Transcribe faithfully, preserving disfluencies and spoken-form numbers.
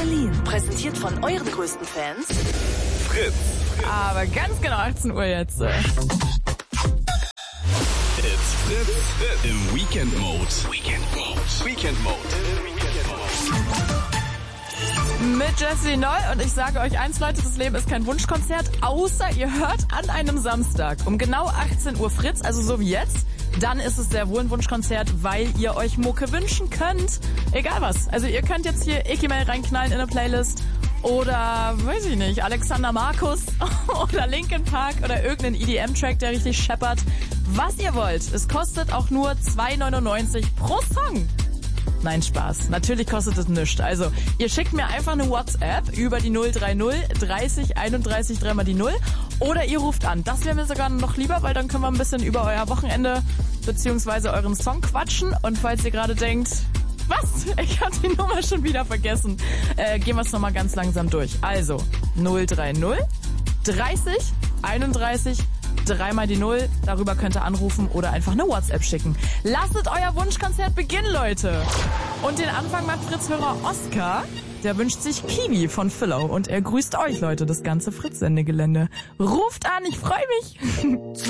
Berlin. Präsentiert von euren größten Fans. Fritz. Aber ganz genau achtzehn Uhr jetzt. It's Fritz, Fritz im Weekend Mode. Weekend Mode. Weekend Mode. Mit Jessie Noll und ich sage euch eins, Leute, das Leben ist kein Wunschkonzert, außer ihr hört an einem Samstag um genau achtzehn Uhr Fritz, also so wie jetzt. Dann ist es sehr wohl ein Wunschkonzert, weil ihr euch Mucke wünschen könnt. Egal was. Also ihr könnt jetzt hier Ikimel reinknallen in eine Playlist oder, weiß ich nicht, Alexander Markus oder Linkin Park oder irgendeinen E D M-Track, der richtig scheppert. Was ihr wollt. Es kostet auch nur zwei neunundneunzig pro Song. Nein, Spaß. Natürlich kostet es nichts. Also, ihr schickt mir einfach eine WhatsApp über die null drei null dreißig einunddreißig dreimal die null oder ihr ruft an. Das wäre mir sogar noch lieber, weil dann können wir ein bisschen über euer Wochenende beziehungsweise euren Song quatschen. Und falls ihr gerade denkt, was? Ich habe die Nummer schon wieder vergessen. Äh, gehen wir es nochmal ganz langsam durch. Also, null drei null dreißig einunddreißig dreimal die Null, darüber könnt ihr anrufen oder einfach eine WhatsApp schicken. Lasst euer Wunschkonzert beginnen, Leute. Und den Anfang macht Fritz-Hörer Oskar. Der wünscht sich Kiwi von Philo und er grüßt euch, Leute, das ganze Fritz-Sendegelände. Ruft an, ich freue mich.